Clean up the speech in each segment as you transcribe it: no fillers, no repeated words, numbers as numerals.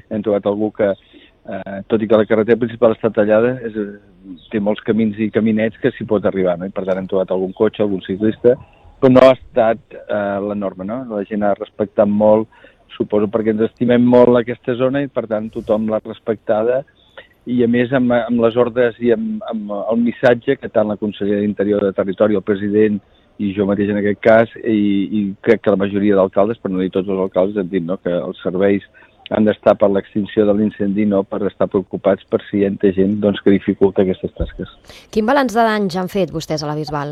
hem trobat algú que, tot i que la carretera principal està tallada, té molts camins i caminets que s'hi pot arribar, no? I per tant hem trobat algun cotxe, algun ciclista, però no ha estat la norma, no? La gent ha respectat molt, suposo perquè ens estimem molt aquesta zona i per tant tothom l'ha respectada, i a més amb les ordres i amb el missatge que tant la consellera d'Interior de Territori, el president i jo mateix en aquest cas, i crec que la majoria d'alcaldes, per no dir tots els alcaldes, han dit, no?, que els serveis han d'estar per l'extinció de l'incendi, no per estar preocupats per si hi ha gent doncs, que dificulta aquestes tasques. Quin balanç de danys han fet vostès a la Bisbal?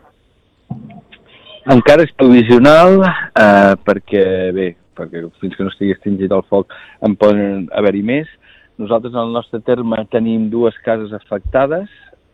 Encara és provisional, perquè fins que no estigui extingit el foc en poden haver-hi més. Nosaltres, en el nostre terme, tenim 2 cases afectades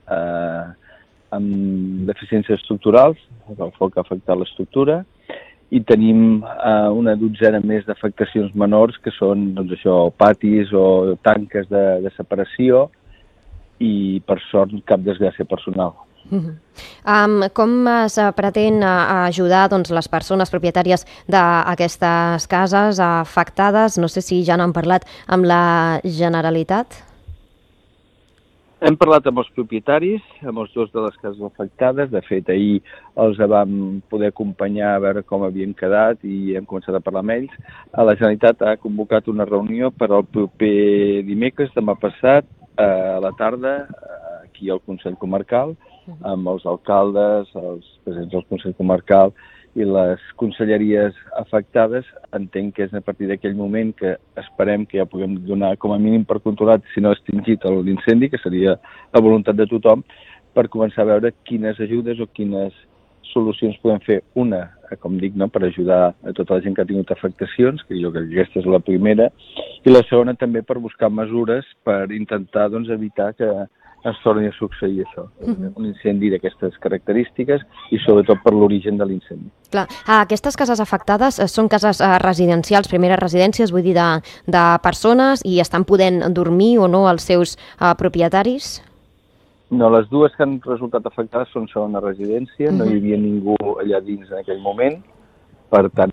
amb deficiències estructurals, el foc ha afectat l'estructura, i tenim una dotzena més d'afectacions menors, que són doncs, això, patis o tanques de separació, i per sort cap desgràcia personal. Com es pretén ajudar doncs, les persones propietàries d'aquestes cases afectades? No sé si ja n'han parlat amb la Generalitat. Hem parlat amb els propietaris, amb els 2 de les cases afectades. De fet, ahir els vam poder acompanyar a veure com havien quedat i hem començat a parlar amb ells. La Generalitat ha convocat una reunió per al proper dimecres, demà passat, a la tarda, aquí al Consell Comarcal, amb els alcaldes, els presidents del Consell Comarcal i les conselleries afectades. Entenc que és a partir d'aquell moment que esperem que ja puguem donar com a mínim per controlat, si no extingit l'incendi, que seria la voluntat de tothom, per començar a veure quines ajudes o quines solucions podem fer. Una, com dic, no, per ajudar a tota la gent que ha tingut afectacions, que jo crec que aquesta és la primera, i la segona també per buscar mesures per intentar doncs, evitar que ens torni a succeir això, un incendi d'aquestes característiques i sobretot per l'origen de l'incendi. Clar, aquestes cases afectades són cases residencials, primeres residències, vull dir, de persones, i estan podent dormir o no els seus propietaris? No, les 2 que han resultat afectades són segona residència, no hi havia ningú allà dins en aquell moment, per tant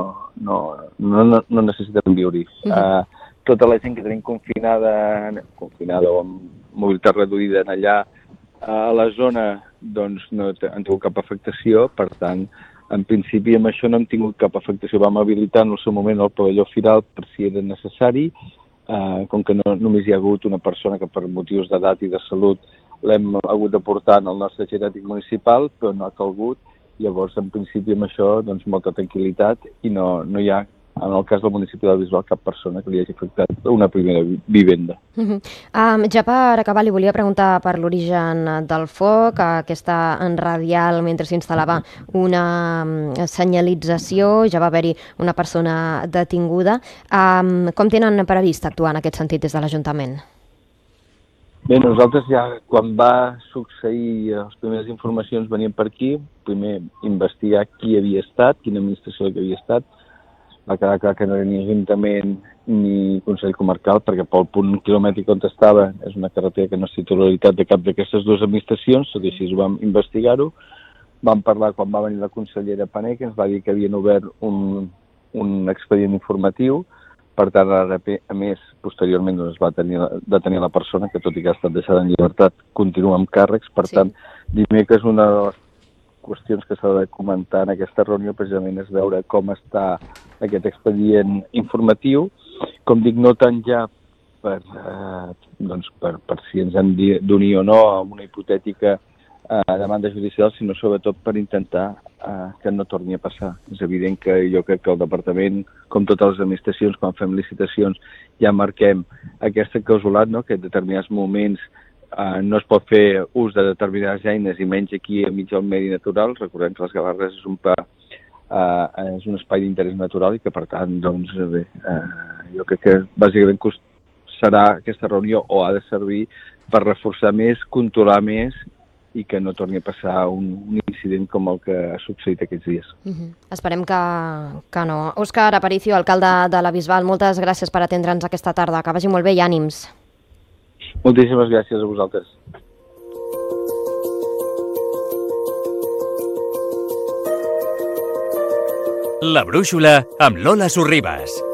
no necessitem viure-hi. Tota la gent que tenim confinada o amb mobilitat reduïda allà a la zona, doncs no han tingut cap afectació, per tant, en principi amb això no hem tingut cap afectació. Vam habilitar en el seu moment el pavelló firal per si era necessari, com que només hi ha hagut una persona que per motius d'edat i de salut l'hem hagut de portar en el nostre geriàtric municipal, però no ha calgut. Llavors, en principi, amb això, doncs, molta tranquil·litat i no hi ha, en el cas del municipi de la Bisbal, cap persona que li hagi afectat una primera vivenda. Ja per acabar, li volia preguntar per l'origen del foc, aquesta radial mentre s'instal·lava una senyalització, ja va haver-hi una persona detinguda. Com tenen previst actuar en aquest sentit des de l'Ajuntament? Bé, nosaltres ja, quan va succeir les primeres informacions, veníem per aquí, primer investigar qui havia estat, quina administració que havia estat. Va quedar clar que no era ni Ajuntament ni Consell Comarcal, perquè pel punt quilomètric on estava és una carretera que no és titularitat de cap d'aquestes 2 administracions, tot i així vam investigar-ho. Vam parlar quan va venir la consellera Pané, que ens va dir que havien obert un expedient informatiu. Per tant, a més, posteriorment es va detenir la persona, que tot i que ha estat deixada en llibertat, continua amb càrrecs. Per tant, dimecres una de les qüestions que s'ha de comentar en aquesta reunió precisament és veure com està aquest expedient informatiu. Com dic, no tant ja per si ens han d'unir o no a una hipotètica demanda judicial, sinó sobretot per intentar que no torni a passar. És evident que jo crec que el departament, com totes les administracions, quan fem licitacions, ja marquem aquesta clausulat, no?, que en determinats moments no es pot fer ús de determinades eines i menys aquí enmig del medi natural. Recordem que les Gavarres és un espai d'interès natural i que, per tant, doncs, bé, jo crec que bàsicament serà aquesta reunió o ha de servir per reforçar més, controlar més i que no torni a passar un incident com el que ha succeït aquests dies. Esperem que no. Òscar Aparicio, alcalde de la Bisbal, moltes gràcies per atendre'ns aquesta tarda. Que vagi molt bé i ànims. Moltíssimes gràcies a vosaltres. La Brúixola amb Lola Sorribas.